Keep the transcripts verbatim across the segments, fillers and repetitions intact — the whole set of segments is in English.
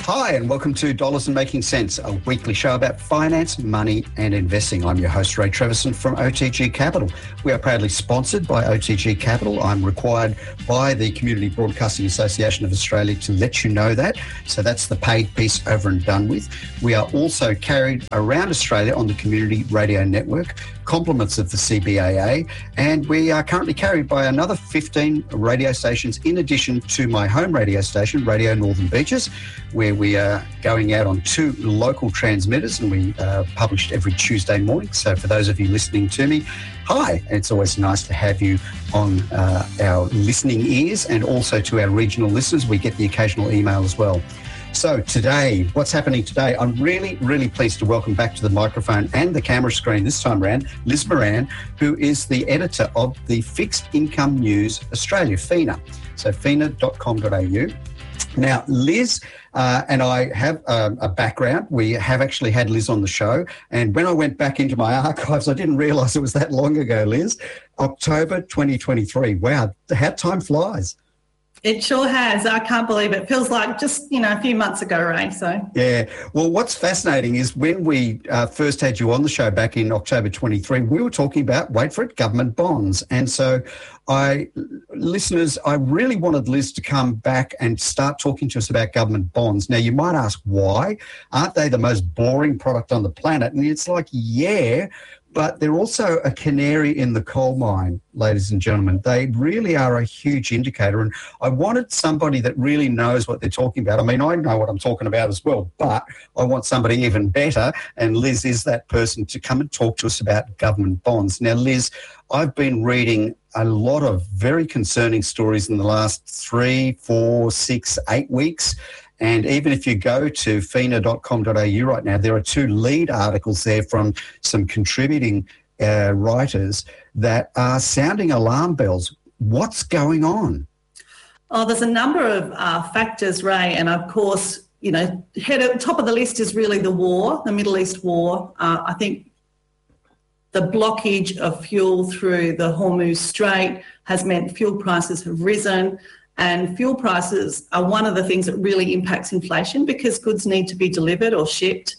Hi, and welcome to Dollars and Making Sense, a weekly show about finance, money and investing. I'm your host, Ray Treverson from O T G Capital. We are proudly sponsored by O T G Capital. I'm required by the Community Broadcasting Association of Australia to let you know that. So that's the paid piece over and done with. We are also carried around Australia on the Community Radio Network, compliments of the C B A A, and we are currently carried by another fifteen radio stations in addition to my home radio station, Radio Northern Beaches, where we are going out on two local transmitters, and we uh, published every Tuesday morning. So for those of you listening to me, hi. It's always nice to have you on uh, our listening ears, and also to our regional listeners. We get the occasional email as well. So today, what's happening today? I'm really, really pleased to welcome back to the microphone and the camera screen this time around, Liz Moran, who is the editor of the Fixed Income News Australia, FINA. So F I N A dot com dot A U. Now, Liz uh, and I have um, a background. We have actually had Liz on the show. And when I went back into my archives, I didn't realise it was that long ago, Liz. October twenty twenty-three. Wow, how time flies. It sure has. I can't believe it. Feels like just, you know, a few months ago, Ray. So yeah. Well, what's fascinating is when we uh, first had you on the show back in October twenty-three, we were talking about, wait for it, government bonds. And so I, listeners, I really wanted Liz to come back and start talking to us about government bonds. Now, you might ask why. Aren't they the most boring product on the planet? And it's like, yeah, but they're also a canary in the coal mine, ladies and gentlemen. They really are a huge indicator. And I wanted somebody that really knows what they're talking about. I mean, I know what I'm talking about as well, but I want somebody even better. And Liz is that person to come and talk to us about government bonds. Now, Liz, I've been reading a lot of very concerning stories in the last three, four, six, eight weeks. And even if you go to F I N A dot com dot A U right now, there are two lead articles there from some contributing uh, writers that are sounding alarm bells. What's going on? Oh, there's a number of uh, factors, Ray, and of course, you know, head at top of the list is really the war, the Middle East war. Uh, I think the blockage of fuel through the Hormuz Strait has meant fuel prices have risen. And fuel prices are one of the things that really impacts inflation because goods need to be delivered or shipped.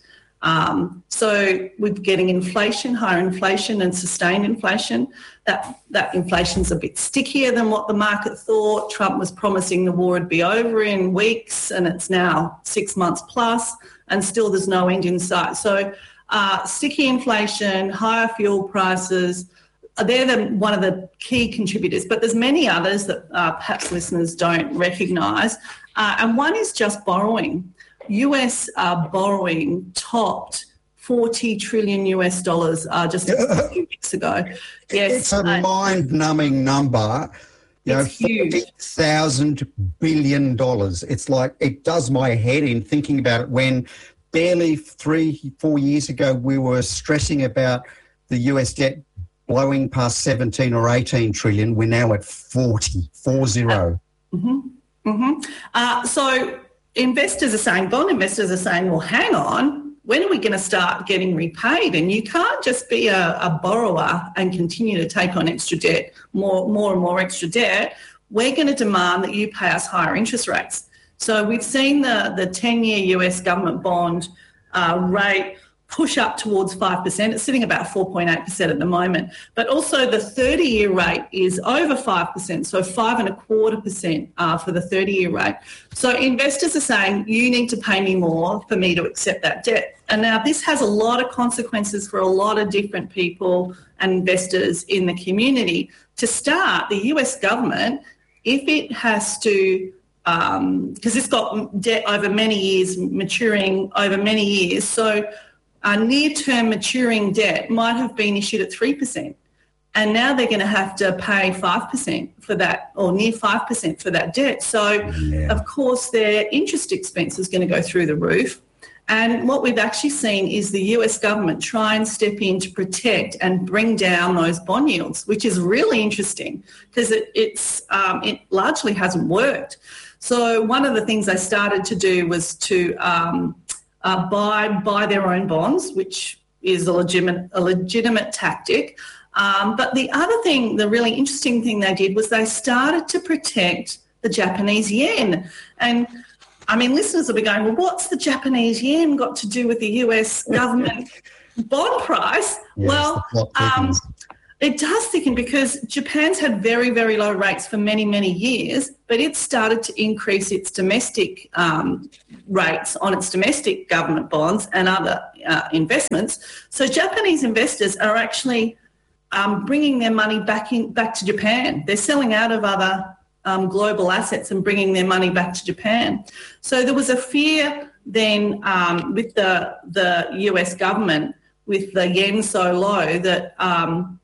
Um, so we're getting inflation, higher inflation and sustained inflation. That, that inflation's a bit stickier than what the market thought. Trump was promising the war would be over in weeks, and it's now six months plus, and still there's no end in sight. So uh, sticky inflation, higher fuel prices, they're the, one of the key contributors, but there's many others that uh, perhaps listeners don't recognise. Uh, and one is just borrowing. U S uh, borrowing topped forty trillion U S dollars uh, just a few weeks ago. Yes, it's a uh, mind-numbing number. You know, fifty thousand billion dollars. It's like, it does my head in thinking about it when barely three, four years ago we were stressing about the U S debt blowing past seventeen or eighteen trillion. We're now at forty, four zero. Mm-hmm. Mm-hmm. Uh, so investors are saying, bond investors are saying, well, hang on, when are we going to start getting repaid? And you can't just be a, a borrower and continue to take on extra debt, more, more and more extra debt. We're going to demand that you pay us higher interest rates. So we've seen the, the ten-year U S government bond uh, rate push up towards five percent. It's sitting about four point eight percent at the moment. But also the thirty-year rate is over five percent, so five and a quarter percent uh, for the thirty-year rate. So investors are saying, you need to pay me more for me to accept that debt. And now this has a lot of consequences for a lot of different people and investors in the community. To start, the U S government, if it has to, because um, it's got debt over many years, maturing over many years, so Uh, near-term maturing debt might have been issued at three percent, and now they're going to have to pay five percent for that, or near five percent for that debt. So, yeah. Of course, their interest expense is going to go through the roof. And what we've actually seen is the U S government try and step in to protect and bring down those bond yields, which is really interesting because it, it's um, it largely hasn't worked. So one of the things they started to do was to um, uh, buy buy their own bonds, which is a legitimate a legitimate tactic. Um, but the other thing, the really interesting thing they did was they started to protect the Japanese yen. And I mean, listeners will be going, well, what's the Japanese yen got to do with the U S government bond price? Yes, well, um, it does thicken because Japan's had very, very low rates for many, many years, but it's started to increase its domestic um, rates on its domestic government bonds and other uh, investments. So Japanese investors are actually um, bringing their money back in back to Japan. They're selling out of other um, global assets and bringing their money back to Japan. So there was a fear then um, with the the U S government, with the yen so low, that um,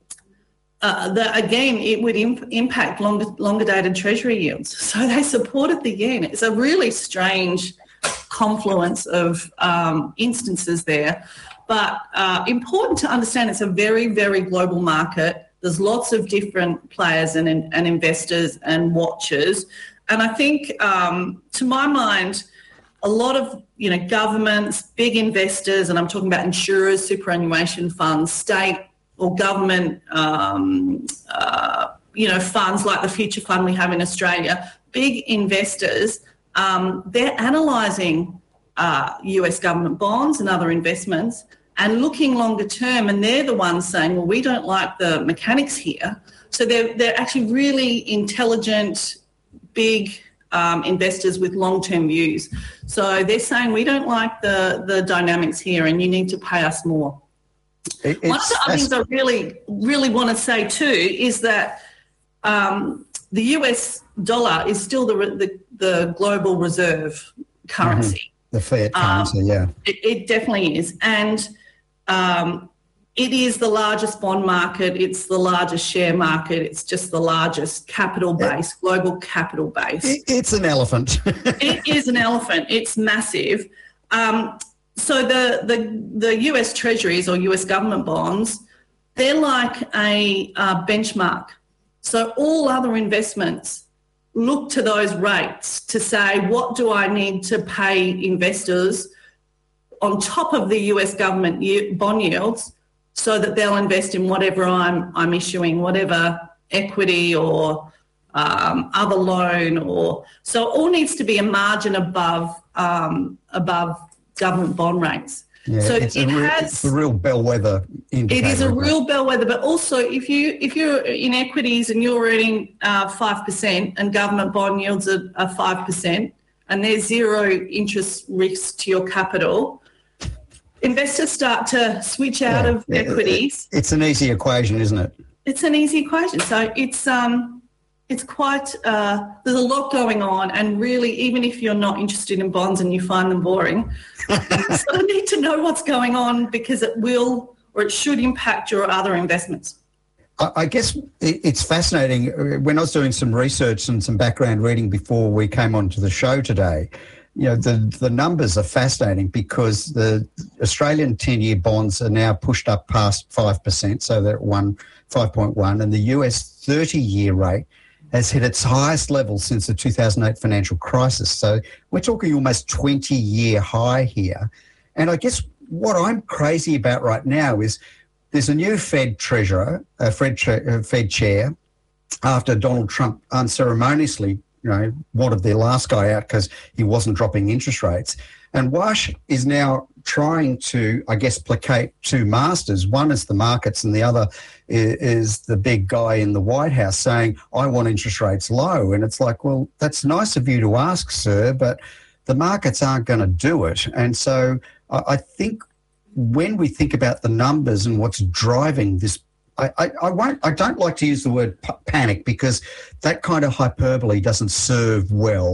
Uh, that again, it would imp- impact longer, longer dated treasury yields. So they supported the yen. It's a really strange confluence of um, instances there. But uh, important to understand, it's a very, very global market. There's lots of different players and, and investors and watchers. And I think, um, to my mind, a lot of you know governments, big investors, and I'm talking about insurers, superannuation funds, state or government, um, uh, you know, funds like the Future Fund we have in Australia, big investors, um, they're analysing uh, U S government bonds and other investments and looking longer term, and they're the ones saying, well, we don't like the mechanics here. So they're, they're actually really intelligent, big um, investors with long-term views. So they're saying, we don't like the, the dynamics here and you need to pay us more. It's, One of the other things I really, really want to say too is that um, the U S dollar is still the the, the global reserve currency. Mm-hmm. The fiat currency, um, yeah. It, it definitely is. And um, it is the largest bond market. It's the largest share market. It's just the largest capital base, it, global capital base. It, it's an elephant. It is an elephant. It's massive. Um, So the, the the U S Treasuries or U S government bonds, they're like a uh, benchmark. So all other investments look to those rates to say, what do I need to pay investors on top of the U S government bond yields so that they'll invest in whatever I'm I'm issuing, whatever equity or um, other loan, or so it all needs to be a margin above um, above. government bond rates. Yeah, so it's, it a real, has, it's a real bellwether indicator. It is a real bellwether, but also if you if you're in equities and you're earning uh, five percent and government bond yields are, are five percent and there's zero interest risk to your capital, investors start to switch out yeah, of it, equities. It, it's an easy equation, isn't it? It's an easy equation. So it's um it's quite uh, there's a lot going on, and really, even if you're not interested in bonds and you find them boring, you sort of need to know what's going on because it will or it should impact your other investments. I, I guess it, it's fascinating. When I was doing some research and some background reading before we came onto the show today, you know, the, the numbers are fascinating because the Australian ten-year bonds are now pushed up past five percent, so they're at one, five point one, and the U S thirty-year rate has hit its highest level since the two thousand eight financial crisis. So we're talking almost twenty-year high here. And I guess what I'm crazy about right now is there's a new Fed treasurer, uh, Fed, uh, Fed chair, after Donald Trump unceremoniously, you know, wanted their last guy out because he wasn't dropping interest rates. And Wash is now trying to, I guess, placate two masters. One is the markets and the other is, is the big guy in the White House saying, I want interest rates low. And it's like, well, that's nice of you to ask, sir, but the markets aren't going to do it. And so I, I think when we think about the numbers and what's driving this, I, I, I won't. I don't like to use the word p- panic because that kind of hyperbole doesn't serve well.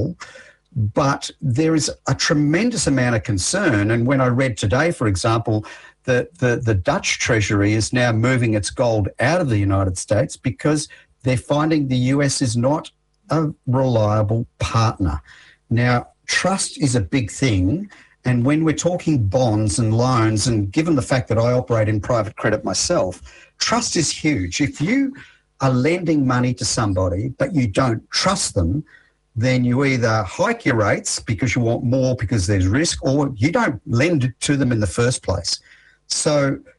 But there is a tremendous amount of concern. And when I read today, for example, that the, the Dutch Treasury is now moving its gold out of the United States because they're finding the U S is not a reliable partner. Now, trust is a big thing. And when we're talking bonds and loans, and given the fact that I operate in private credit myself, trust is huge. If you are lending money to somebody, but you don't trust them, then you either hike your rates because you want more because there's risk, or you don't lend to them in the first place. So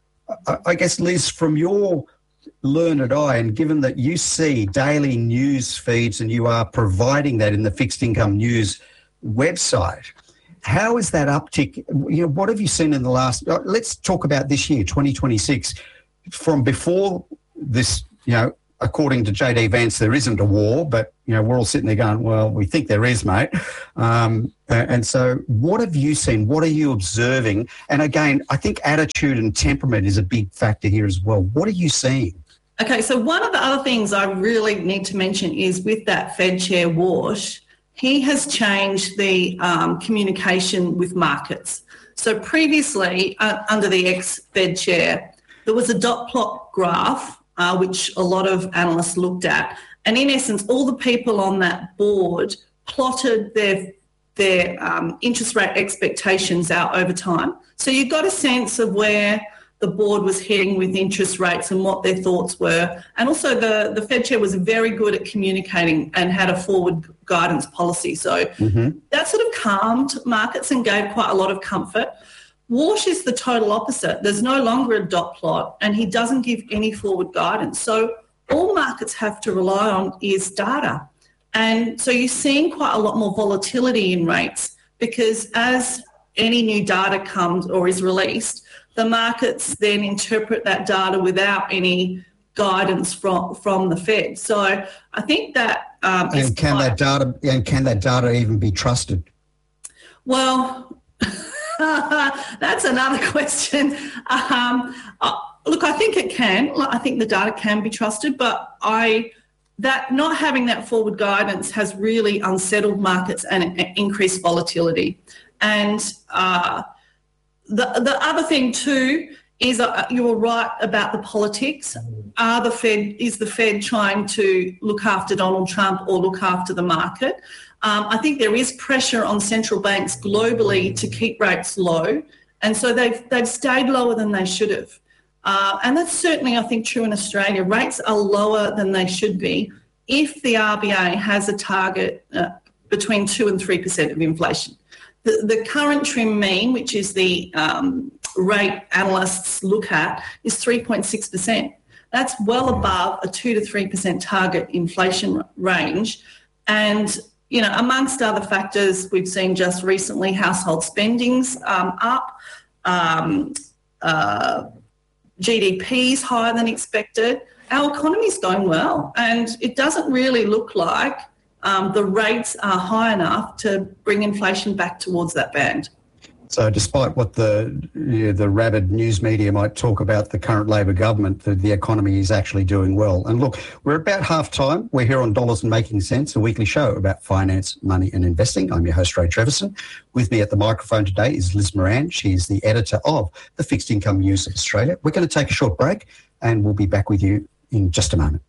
I guess, Liz, from your learned eye, and given that you see daily news feeds and you are providing that in the fixed income news website. How is that uptick? You know, what have you seen in the last? Let's talk about this year, twenty twenty-six, from before this. You know, according to J D Vance, there isn't a war, but you know, we're all sitting there going, "Well, we think there is, mate." Um, and so, what have you seen? What are you observing? And again, I think attitude and temperament is a big factor here as well. What are you seeing? Okay, so one of the other things I really need to mention is with that Fed Chair Warsh, he has changed the um, communication with markets. So previously, uh, under the ex-Fed Chair, there was a dot plot graph, uh, which a lot of analysts looked at. And in essence, all the people on that board plotted their, their um, interest rate expectations out over time. So you got a sense of where the board was heading with interest rates and what their thoughts were. And also the, the Fed Chair was very good at communicating and had a forward guidance policy. So mm-hmm. that sort of calmed markets and gave quite a lot of comfort. Warsh is the total opposite. There's no longer a dot plot and he doesn't give any forward guidance. So all markets have to rely on is data. And so you're seeing quite a lot more volatility in rates because as any new data comes or is released, the markets then interpret that data without any guidance from, from the Fed. So I think that um, and can quite, that data and can that data even be trusted? Well, that's another question. Um, uh, look, I think it can. I think the data can be trusted, but I that not having that forward guidance has really unsettled markets and increased volatility. And uh, The the other thing too is uh, you were right about the politics. Are the Fed is the Fed trying to look after Donald Trump or look after the market? Um, I think there is pressure on central banks globally to keep rates low, and so they've they've stayed lower than they should have. Uh, and that's certainly, I think, true in Australia. Rates are lower than they should be if the R B A has a target uh, between two and three percent of inflation. The, the current trim mean, which is the um, rate analysts look at, is three point six percent. That's well above a two to three percent target inflation range. And, you know, amongst other factors, we've seen just recently household spendings um, up, um, uh, G D P's higher than expected. Our economy's going well, and it doesn't really look like Um, the rates are high enough to bring inflation back towards that band. So despite what the you know, the rabid news media might talk about the current Labor government, the, the economy is actually doing well. And look, we're about half time. We're here on Dollars and Making Sense, a weekly show about finance, money and investing. I'm your host, Ray Treverson. With me at the microphone today is Liz Moran. She is the editor of the Fixed Income News of Australia. We're going to take a short break and we'll be back with you in just a moment.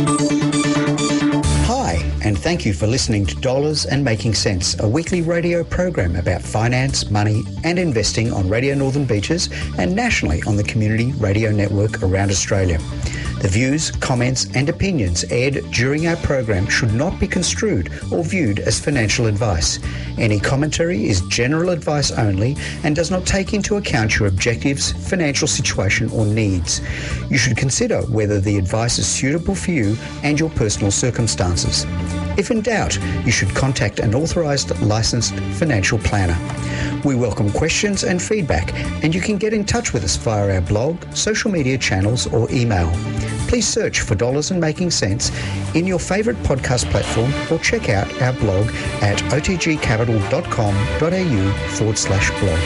Hi, and thank you for listening to Dollars and Making Sense, a weekly radio program about finance, money and investing on Radio Northern Beaches and nationally on the Community Radio Network around Australia. The views, comments and opinions aired during our program should not be construed or viewed as financial advice. Any commentary is general advice only and does not take into account your objectives, financial situation or needs. You should consider whether the advice is suitable for you and your personal circumstances. If in doubt, you should contact an authorised licensed financial planner. We welcome questions and feedback, and you can get in touch with us via our blog, social media channels or email. Please search for Dollars and Making Sense in your favourite podcast platform or check out our blog at otgcapital.com.au forward slash blog.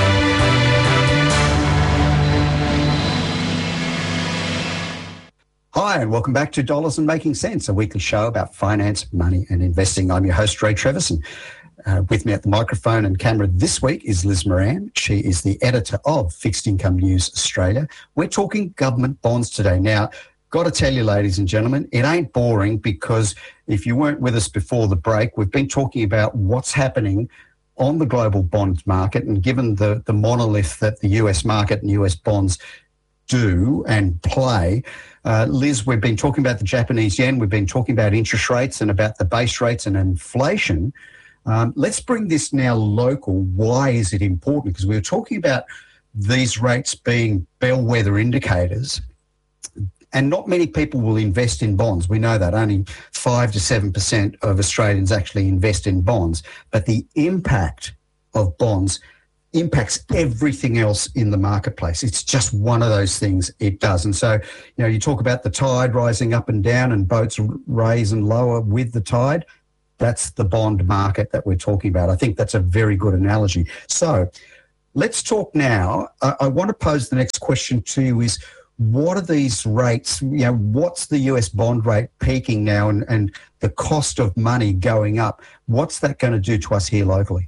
Hi, and welcome back to Dollars and Making Sense, a weekly show about finance, money and investing. I'm your host, Ray Treverson. Uh, with me at the microphone and camera this week is Liz Moran. She is the editor of Fixed Income News Australia. We're talking government bonds today. Now, got to tell you, ladies and gentlemen, it ain't boring because if you weren't with us before the break, we've been talking about what's happening on the global bond market, and given the, the monolith that the U S market and U S bonds do and play, Uh, Liz, we've been talking about the Japanese yen, we've been talking about interest rates and about the base rates and inflation. Um, let's bring this now local. Why is it important? Because we were talking about these rates being bellwether indicators, and not many people will invest in bonds. We know that only five to seven percent of Australians actually invest in bonds. But the impact of bonds impacts everything else in the marketplace. It's just one of those things it does. And so, you know, you talk about the tide rising up and down and boats raise and lower with the tide. That's the bond market that we're talking about. I think that's a very good analogy. So let's talk now. I, I want to pose the next question to you is, what are these rates, you know, what's the U S bond rate peaking now and, and the cost of money going up? What's that going to do to us here locally?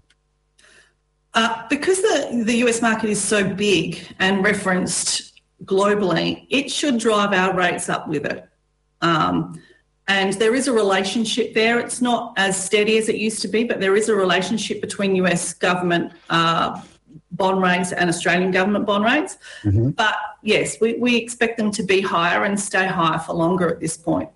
Uh, because the, the U S market is so big and referenced globally, it should drive our rates up with it. Um, and there is a relationship there. It's not as steady as it used to be, but there is a relationship between U S government uh, bond rates and Australian government bond rates. Mm-hmm. But yes, we, we expect them to be higher and stay higher for longer at this point.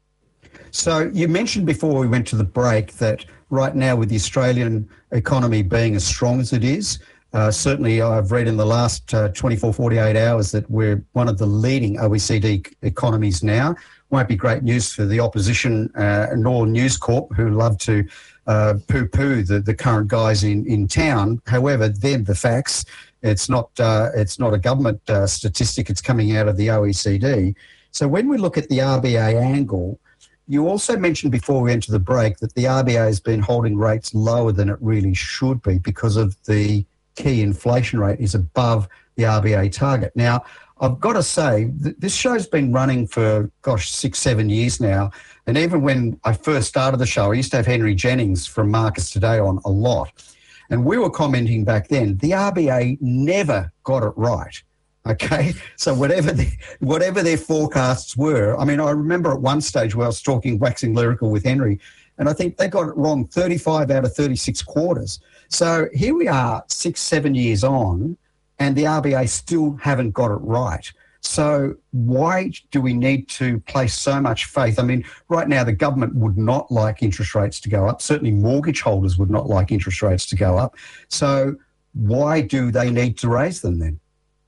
So you mentioned before we went to the break that right now with the Australian economy being as strong as it is, uh, certainly I've read in the last uh, twenty-four, forty-eight hours that we're one of the leading O E C D economies now. Won't be great news for the opposition uh, nor News Corp, who love to uh, poo-poo the, the current guys in, in town. However, they're the facts. It's not, uh, it's not a government uh, statistic. It's coming out of the O E C D. So when we look at the R B A angle, you also mentioned before we enter the break that the R B A has been holding rates lower than it really should be because of the key inflation rate is above the R B A target. Now, I've got to say, th- this show's been running for, gosh, six, seven years now. And even when I first started the show, I used to have Henry Jennings from Markets Today on a lot. And we were commenting back then, the R B A never got it right. Okay, so whatever the, whatever their forecasts were, I mean, I remember at one stage where I was talking, waxing lyrical with Henry, and I think they got it wrong thirty-five out of thirty-six quarters. So here we are, six, seven years on, and the R B A still haven't got it right. So why do we need to place so much faith? I mean, right now the government would not like interest rates to go up. Certainly mortgage holders would not like interest rates to go up. So why do they need to raise them then?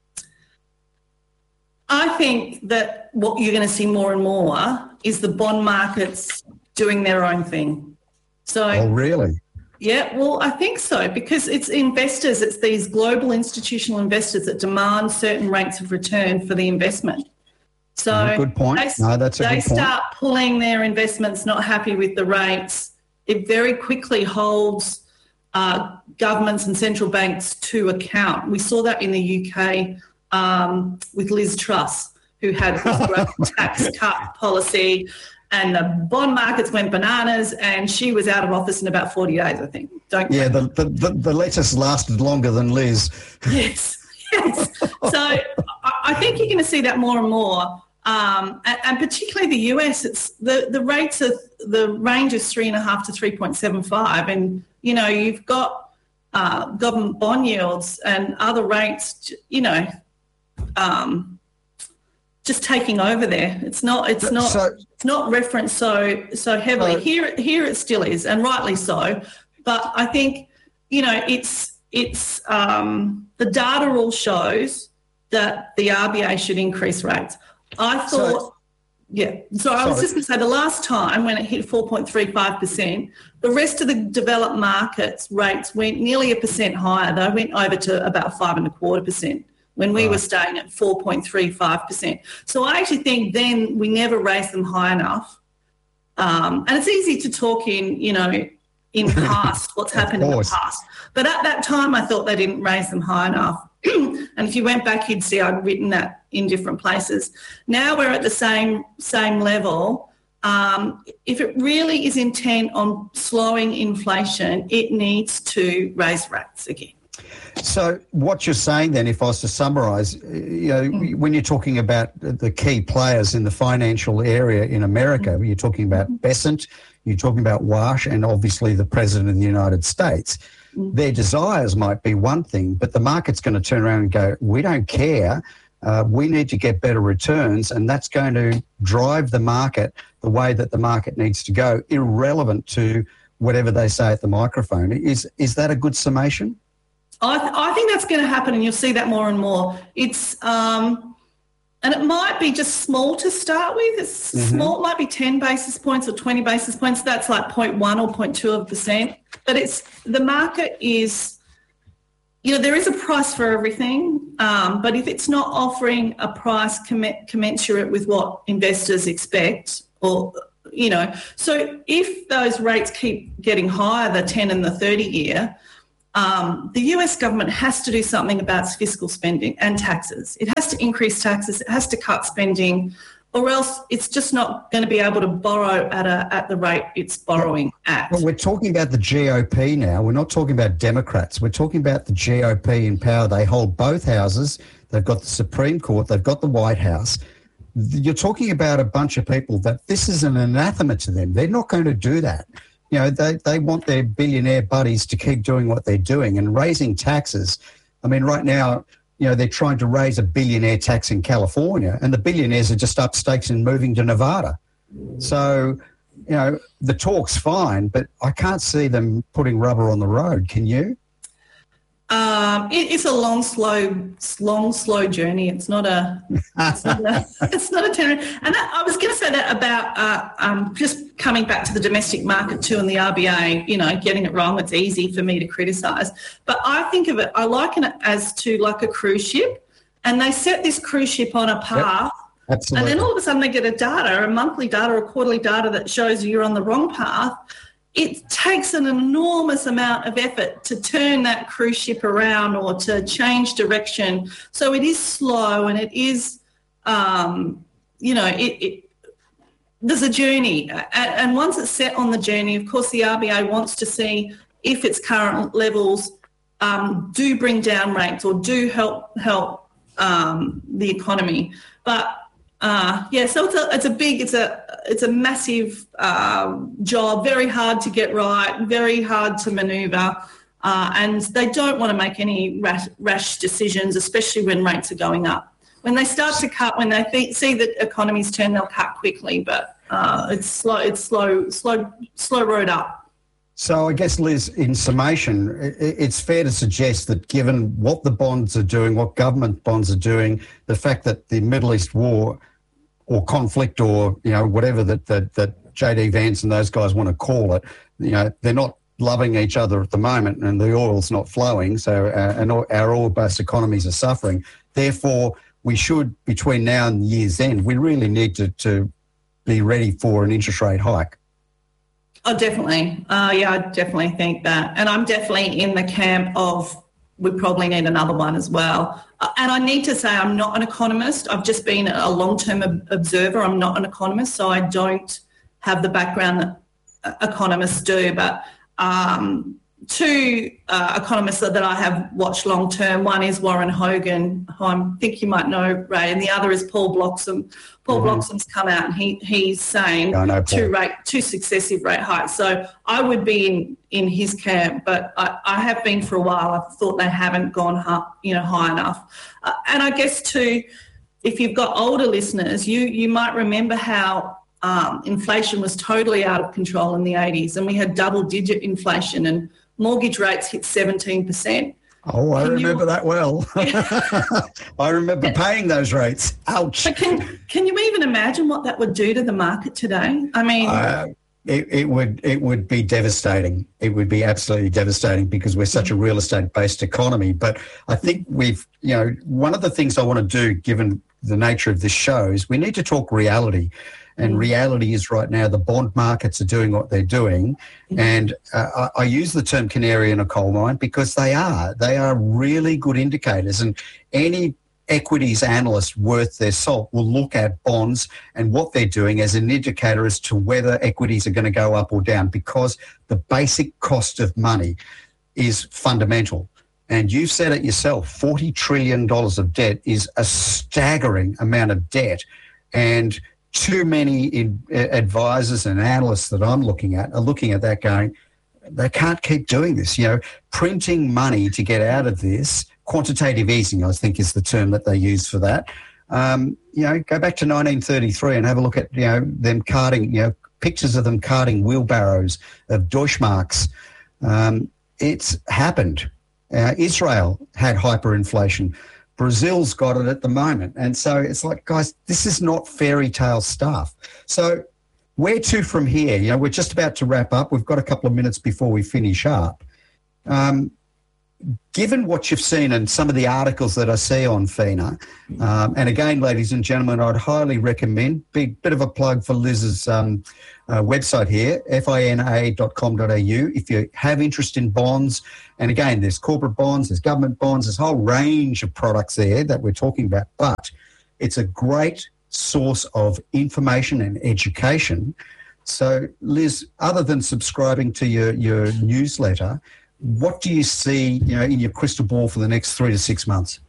I think that what you're going to see more and more is the bond markets doing their own thing. So, oh, really? Yeah, well, I think so, because it's investors, it's these global institutional investors that demand certain rates of return for the investment. So oh, good point. They, no, that's a they good point. start pulling their investments, not happy with the rates. It very quickly holds uh, governments and central banks to account. We saw that in the U K um, with Liz Truss, who had this great tax cut policy, and the bond markets went bananas, and she was out of office in about forty days, I think. Don't yeah, the, the, the, the lettuce lasted longer than Liz. Yes, yes. So I, I think you're going to see that more and more, um, and, and particularly the U S. It's the, the rates of the range is three and a half to three point seven five, and you know you've got uh, government bond yields and other rates, you know. Um, just taking over there. It's not it's not so, it's not referenced so so heavily. Uh, here here it still is, and rightly so. But I think, you know, it's it's um, the data all shows that the R B A should increase rates. I thought so, yeah. So I was sorry. just gonna say the last time when it hit four point three five percent, the rest of the developed markets rates went nearly a percent higher. They went over to about five and a quarter percent. When we right. were staying at four point three five percent. So I actually think then we never raised them high enough. Um, and it's easy to talk in, you know, in past, what's happened in the past. But at that time, I thought they didn't raise them high enough. And if you went back, you'd see I'd written that in different places. Now we're at the same same level. Um, if it really is intent on slowing inflation, it needs to raise rates again. So what you're saying then, if I was to summarise, you know, mm. when you're talking about the key players in the financial area in America, mm. you're talking about mm. Besant, you're talking about Wash, and obviously the President of the United States. Mm. Their desires might be one thing, but the market's going to turn around and go, we don't care, uh, we need to get better returns, and that's going to drive the market the way that the market needs to go, irrelevant to whatever they say at the microphone. Is, is that a good summation? I, th- I think that's going to happen, and you'll see that more and more. It's um, And it might be just small to start with. It's mm-hmm. small, it might be ten basis points or twenty basis points. That's like zero point one or zero point two of a percent. But it's the market is, you know, there is a price for everything. Um, but if it's not offering a price comm- commensurate with what investors expect, or, you know, so if those rates keep getting higher, the ten and the thirty year, Um, the U S government has to do something about fiscal spending and taxes. It has to increase taxes. It has to cut spending, or else it's just not going to be able to borrow at a at the rate it's borrowing at. Well, we're talking about the G O P now. We're not talking about Democrats. We're talking about the G O P in power. They hold both houses. They've got the Supreme Court. They've got the White House. You're talking about a bunch of people that this is an anathema to them. They're not going to do that. You know, they, they want their billionaire buddies to keep doing what they're doing and raising taxes. I mean, right now, you know, they're trying to raise a billionaire tax in California, and the billionaires are just up stakes and moving to Nevada. So, you know, the talk's fine, but I can't see them putting rubber on the road. Can you? Um, it, it's a long, slow, long, slow journey. It's not a, it's not a, it's not a ten. And that, I was going to say that about uh, um, just coming back to the domestic market too, and the R B A. You know, getting it wrong. It's easy for me to criticise, but I think of it. I liken it as to like a cruise ship, and they set this cruise ship on a path. Yep, absolutely. And then all of a sudden they get a data, a monthly data, or quarterly data that shows you're on the wrong path. It takes an enormous amount of effort to turn that cruise ship around or to change direction. So it is slow, and it is, um, you know, it, it, there's a journey. And once it's set on the journey, of course, the R B A wants to see if its current levels um, do bring down rates or do help help um, the economy. But Uh, yeah, so it's a it's a big it's a it's a massive uh, job, very hard to get right, very hard to manoeuvre, uh, and they don't want to make any rash, rash decisions, especially when rates are going up. When they start to cut, when they th- see that economies turn, they'll cut quickly, but uh, it's slow, it's slow, slow, slow road up. So I guess, Liz, in summation, it's fair to suggest that given what the bonds are doing, what government bonds are doing, the fact that the Middle East war or conflict or, you know, whatever that, that, that J D Vance and those guys want to call it, you know, they're not loving each other at the moment, and the oil's not flowing, so uh, and our oil-based economies are suffering. Therefore, we should, between now and the year's end, we really need to, to be ready for an interest rate hike. Oh, definitely. Uh, yeah, I definitely think that. And I'm definitely in the camp of we probably need another one as well. Uh, and I need to say I'm not an economist. I've just been a long-term ob- observer. I'm not an economist, so I don't have the background that uh, economists do. But um, two uh, economists that I have watched long-term, one is Warren Hogan, who I think you might know, Ray, and the other is Paul Bloxham. Paul mm-hmm. Bloxham's come out and he he's saying yeah, two rate two successive rate hikes. So I would be in, in his camp, but I, I have been for a while. I thought they haven't gone high, you know high enough. Uh, and I guess too, if you've got older listeners, you you might remember how um, inflation was totally out of control in the eighties, and we had double digit inflation and mortgage rates hit seventeen percent. Oh, I can remember you, that well. I remember paying those rates. Ouch. But can can you even imagine what that would do to the market today? I mean, uh, it, it would it would be devastating. It would be absolutely devastating because we're such a real estate based economy. But I think we've, you know, one of the things I want to do, given the nature of this show, is we need to talk reality. And reality is right now the bond markets are doing what they're doing. And uh, I, I use the term canary in a coal mine because they are. They are really good indicators. And any equities analyst worth their salt will look at bonds and what they're doing as an indicator as to whether equities are going to go up or down, because the basic cost of money is fundamental. And you've said it yourself, forty trillion dollars of debt is a staggering amount of debt. And too many in, uh, advisors and analysts that I'm looking at are looking at that going, they can't keep doing this. You know, printing money to get out of this, quantitative easing, I think is the term that they use for that. Um, you know, go back to nineteen thirty-three and have a look at, you know, them carting, you know, pictures of them carting wheelbarrows of Deutschmarks. Um, it's happened. Uh, Israel had hyperinflation. Brazil's got it at the moment. And so it's like, guys, this is not fairy tale stuff. So where to from here? You know, we're just about to wrap up. We've got a couple of minutes before we finish up. Um, given what you've seen and some of the articles that I see on FINA, um, and again, ladies and gentlemen, I'd highly recommend, big bit of a plug for Liz's um, uh, website here, fina dot com dot a u. If you have interest in bonds, and again, there's corporate bonds, there's government bonds, there's a whole range of products there that we're talking about, but it's a great source of information and education. So, Liz, other than subscribing to your, your newsletter, what do you see, you know, in your crystal ball for the next three to six months?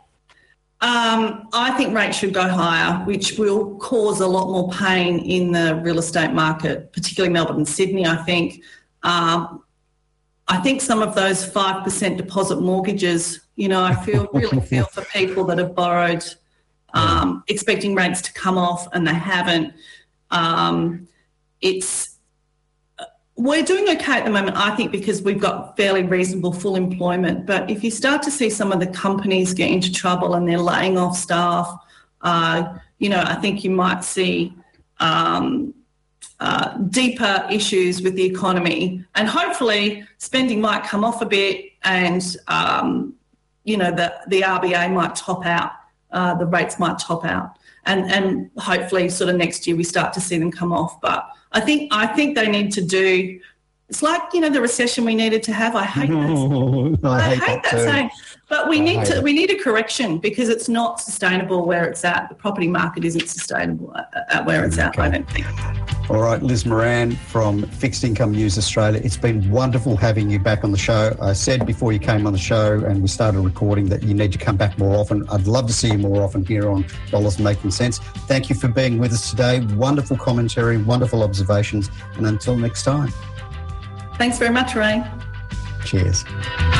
Um, I think rates should go higher, which will cause a lot more pain in the real estate market, particularly Melbourne and Sydney, I think. Um, I think some of those five percent deposit mortgages, you know, I feel really feel for people that have borrowed um, expecting rates to come off and they haven't. Um, it's We're doing okay at the moment, I think, because we've got fairly reasonable full employment. But if you start to see some of the companies get into trouble and they're laying off staff, uh, you know, I think you might see um, uh, deeper issues with the economy. And hopefully spending might come off a bit and, um, you know, the, the R B A might top out, uh, the rates might top out. And, and hopefully sort of next year we start to see them come off. But I think I think they need to do. It's like, you know, the recession we needed to have. I hate that. I, I hate, hate that, that saying. But we I need to it. we need a correction because it's not sustainable where it's at. The property market isn't sustainable at, at where it's okay. at. I don't think. All right, Liz Moran from Fixed Income News Australia. It's been wonderful having you back on the show. I said before you came on the show and we started recording that you need to come back more often. I'd love to see you more often here on Dollars Making Sense. Thank you for being with us today. Wonderful commentary, wonderful observations, and until next time. Thanks very much, Ray. Cheers.